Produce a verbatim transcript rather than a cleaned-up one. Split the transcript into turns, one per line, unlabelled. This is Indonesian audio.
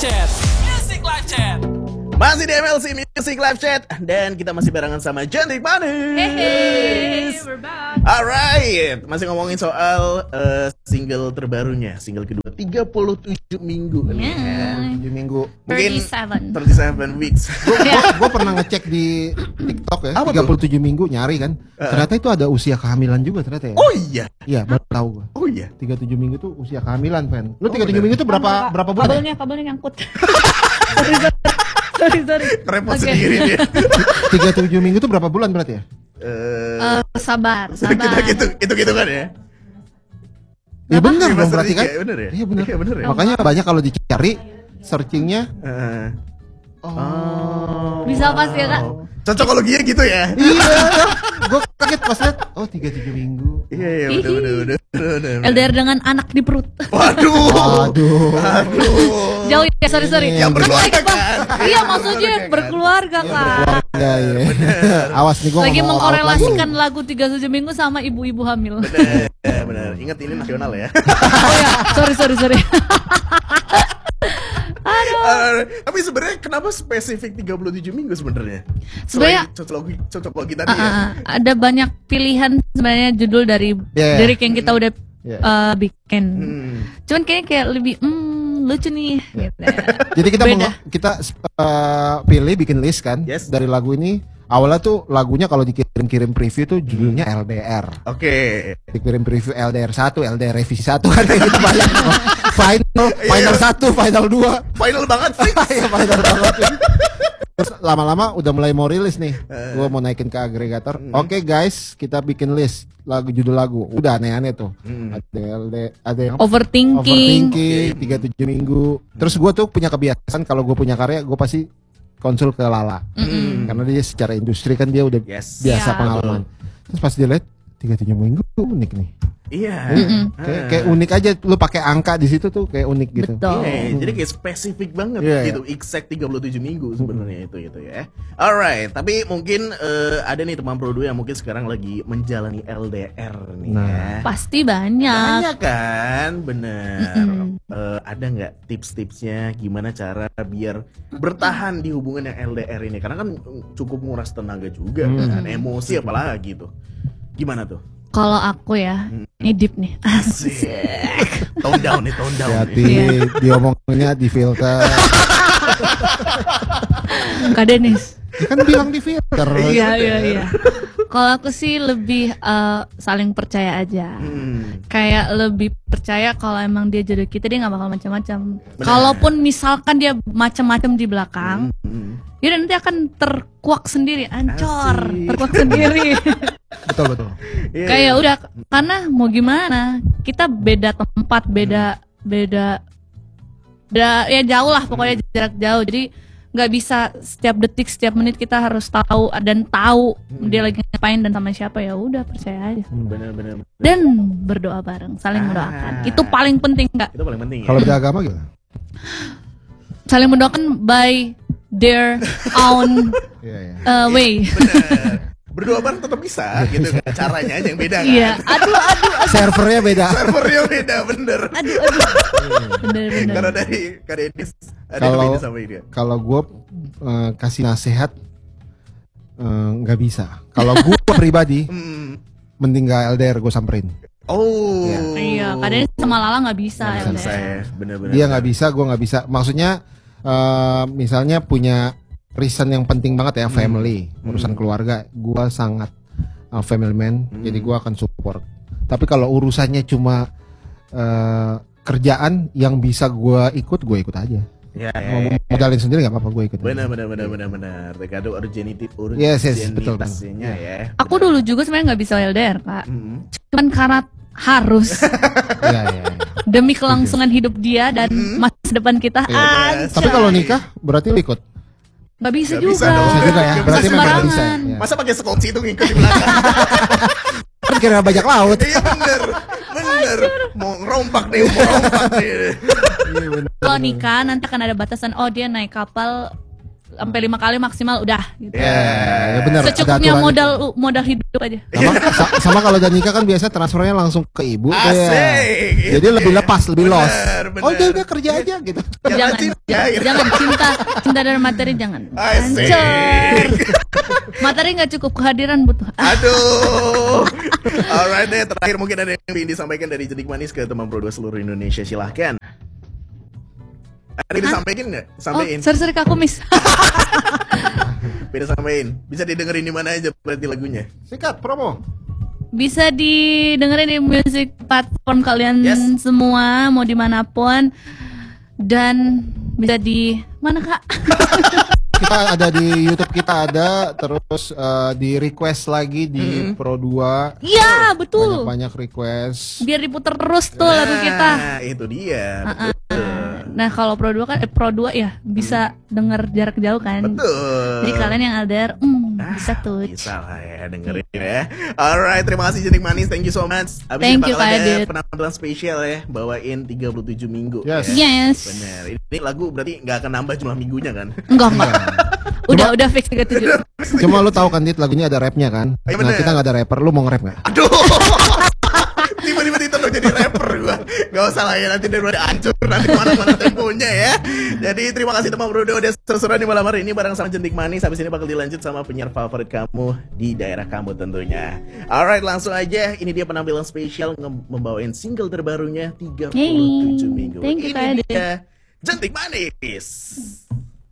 Chat, Music Live Chat.
Masih di M L C Music Live Chat dan kita masih barengan sama Cantik Manis.
Hey, we're back.
Alright, masih ngomongin soal uh, single terbarunya, single kedua tiga puluh tujuh minggu nih.
Yeah.
tujuh minggu.
tiga puluh tujuh.
tiga puluh tujuh weeks.
Gue pernah ngecek di TikTok ya,
apa
tiga puluh tujuh minggu nyari kan. Uh. Ternyata itu ada usia kehamilan juga ternyata ya.
Oh iya.
Iya, baru tahu gue.
Oh iya.
tiga puluh tujuh minggu tuh usia kehamilan, Fen. Lu
Oh,
tiga puluh tujuh minggu tuh berapa berapa bulan?
Kabelnya, kabelnya nyangkut. sorry, sorry, sorry.
Repot
Okay.
sendiri dia.
tiga puluh tujuh minggu tuh berapa bulan berarti ya?
Uh,
Uh, sabar, sabar.
kita gitu, itu gitu kan ya.
Ya benar
Lima
dong berarti kan?
Iya benar ya.
Iya benar.
Iya benar ya.
Makanya banyak kalau dicari searchingnya.
Uh,
Oh.
Bisa pas ya, Kak?
Cocokologinya gitu ya.
Iya. Gue kaget pas lihat. Oh tiga puluh tujuh minggu.
Iya iya udah udah udah udah.
L D R dengan anak di perut.
Waduh.
Waduh.
Aduh.
Jauh ya, sorry, sorry.
Yang
berkeluarga
Bang.
kan?
Iya, maksudnya berkeluarga, Kak.
Ya, ya. Awas nih gue
Lagi mengkorelasikan lagu tiga puluh tujuh minggu sama ibu-ibu hamil.
Benar, ya, benar. Ingat ini nasional ya.
Oh ya, sorry, sorry, sorry. Aduh.
Uh, tapi sebenarnya kenapa spesifik tiga puluh tujuh minggu sebenarnya?
Sebenarnya
Selain cocokologi cocokologi tadi
uh,
ya.
uh, ada banyak pilihan sebenarnya judul dari
Yeah.
lirik yang kita udah
Yeah.
uh, bikin.
Hmm.
Cuman kayaknya kayak lebih hmm, lucu nih. Gitu.
Jadi kita
Beda.
mau, kita uh, pilih bikin list kan
Yes.
dari lagu ini. Awalnya tuh lagunya kalau dikirim-kirim preview tuh judulnya L D R.
Oke.
Dikirim preview L D R satu, L D R revisi satu kan kayak gitu banyak. Final, final satu, final dua.
Final banget sih.
Ya final banget. Terus lama-lama udah mulai mau rilis nih. Gua mau naikin ke agregator. Oke guys, kita bikin list lagu judul lagu. Udah aneh-aneh tuh. Ada L D, ada yang
Overthinking.
overthinking tiga puluh tujuh minggu. Terus gue tuh punya kebiasaan kalau gue punya karya gue pasti konsul ke Lala. Karena dia secara industri kan dia udah
Yes.
biasa
Iya.
pengalaman. Terus pas dia lihat tiga puluh tujuh minggu tuh unik nih.
Iya.
Kayak, kayak unik aja lu pakai angka di situ tuh kayak unik gitu.
Betul.
Iya, jadi kayak spesifik banget
Iya,
gitu, exact tiga puluh tujuh minggu sebenarnya itu itu ya. Alright, tapi mungkin eh, ada nih teman produ yang mungkin sekarang lagi menjalani L D R nih
Nah.
ya.
Pasti banyak.
Banyak kan, bener. Eh, ada nggak tips-tipsnya gimana cara biar bertahan di hubungan yang L D R ini? Karena kan cukup nguras tenaga juga, kan? Emosi apalagi tuh. Gimana tuh?
Kalau aku ya, ini deep nih.
Asik. Tone down nih, tone down
Hati
nih.
diomonginnya di filter.
Kak Denis.
Ya kan bilang di filter.
Iya, iya, iya. Kalau aku sih lebih eh, saling percaya aja.
Hmm.
Kayak lebih percaya kalau emang dia jodoh kita, dia nggak bakal macam-macam. Kalaupun misalkan dia macam-macam di belakang,
Hmm.
ya nanti akan terkuak sendiri, ancor,
Asik.
terkuak sendiri.
Betul betul.
Iya,
Kayak
iya.
udah, karena mau gimana, kita beda tempat, beda, beda, beda, ya jauh lah pokoknya jarak jauh. Jadi nggak bisa setiap detik, setiap menit kita harus tahu dan tahu dia lagi ngapain dan sama siapa. Ya udah, percaya aja.
Bener-bener.
Dan berdoa bareng, saling
Ah.
mendoakan. Itu paling penting, Kak.
Itu paling penting ya.
Kalau beda agama gimana?
Saling mendoakan by their own
Iya iya.
uh, way.
Bener. Berdoa bareng tetap bisa gitu kan. Caranya aja yang beda kan.
Iya. Aduh, aduh, aduh,
Servernya beda.
Servernya beda bener.
aduh, aduh. Bener, bener.
Karena dari Kak Denis ada
Kalau
yang beda sama ini.
kalau gue uh, kasih nasihat uh, nggak bisa. Kalau gue pribadi
Hmm.
mending gak L D R gue samperin.
Oh.
Iya, kadang sama Lala nggak bisa.
Nggak
ya
Bisa
udah.
ya. Bener-bener.
Dia nggak bisa, gue nggak bisa. Maksudnya uh, misalnya punya reason yang penting banget ya, family, urusan keluarga. Gue sangat uh, family man, jadi gue akan support. Tapi kalau urusannya cuma uh, kerjaan yang bisa gue ikut, gue ikut aja.
Ya, ya,
Mau
ya.
modalin sendiri nggak apa-apa, gue ikut. aja.
Benar benar benar benar benar. Terkadang urgenity
Yes, yes, betul,
urgenitasnya ya.
Aku dulu juga sebenarnya nggak bisa L D R, Kak.
Hmm.
Cuman karena harus
Iya, iya, iya.
demi kelangsungan hidup dia dan masa depan kita.
Iya.
Anjay.
Tapi kalau nikah berarti lu ikut.
nggak bisa
Nggak
juga.
bisa dong.
Bisa juga ya.
Nggak
Berarti
bisa
memang nggak bisa.
sembarangan.
Ya.
Masa pakai sekunci itu ngikut di belakang?
Kan kira bajak laut.
Iya bener, bener. Mau ngerompak nih, mau ngerompak nih.
Kalau nikah nanti akan ada batasan. Oh, dia naik kapal sampai lima kali maksimal udah gitu.
Ya, ya benar.
Secukupnya modal modal hidup aja.
Sama, sa- sama kalau udah nikah kan biasanya transfernya langsung ke ibu.
Asik.
Ya. Jadi lebih lepas, lebih los.
Bener.
Oh udah udah kerja aja gitu.
Jangan,
cinta,
jangan,
gitu.
jangan cinta, cinta dan materi jangan.
Asik.
Hancur. Materi nggak cukup, kehadiran butuh.
Aduh. Alright deh, terakhir mungkin ada yang ingin disampaikan dari Jentik Manis ke teman Pro dua seluruh Indonesia, silahkan. Ada yang disampaikan nggak?
Oh,
Sampaikan.
seri-seri kakumis.
Beda sampein. Bisa didengerin di mana aja berarti lagunya.
Sikat promo.
Bisa didengerin di music platform kalian
Yes.
semua, mau dimanapun. Dan bisa di mana kak?
Kita ada di YouTube, kita ada terus eh, di request lagi di Pro dua.
Iya betul.
Banyak-banyak request.
Biar diputer terus tuh lagu kita.
Nah, itu dia. Betul.
Nah kalau Pro dua kan, eh, Pro dua ya bisa denger jarak jauh kan.
Betul.
Jadi kalian yang L D R, hmm,
Ah,
bisa tuh.
bisa lah ya dengerin ya. Alright, terima kasih Jentik Manis, thank you so much. Abis
Thank
ini
you,
bakal
Kak
ada
Adit.
penampilan spesial ya, bawain tiga puluh tujuh minggu.
Yes.
Ya.
Yes.
Bener. Ini lagu berarti nggak akan nambah jumlah minggunya kan?
Enggak enggak. Udah udah fix tiga puluh tujuh.
Cuma lu tahu kan Dit, lagunya ada rapnya kan?
Iya,
Nah
bener.
kita nggak ada rapper, lu mau nge-rap nggak?
Aduh. Tiba-tiba ditodong jadi rapper gua. Gak usah lah ya, nanti daripada hancur nanti mana-mana temponya ya. Jadi terima kasih teman Bro udah seru-seruan di malam hari ini bareng sama Jentik Manis. Habis ini bakal dilanjut sama penyiar favorit kamu di daerah kamu tentunya. Alright, langsung aja. Ini dia penampilan spesial nge- membawain single terbarunya tiga puluh tujuh
Yay.
minggu.
Thank you, Kak
Ini
Adit.
dia Jentik Manis.